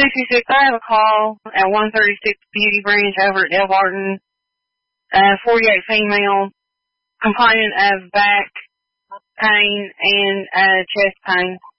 66, I have a call at 136 Beauty Branch over at Del Barton. 48 female, complaining of back pain and chest pain.